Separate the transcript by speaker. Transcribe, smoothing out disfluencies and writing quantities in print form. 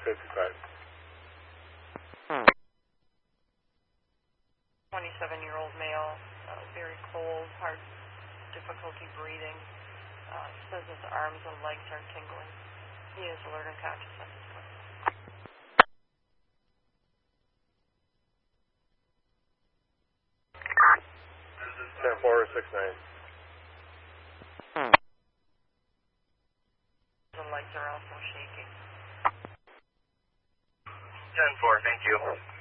Speaker 1: 55.
Speaker 2: 27-year-old male, very cold, hard difficulty breathing. Says his arms and legs are tingling. He is alert and conscious at this point.
Speaker 1: 10-4-69.
Speaker 2: The legs are also shaking.
Speaker 3: 10-4, thank you.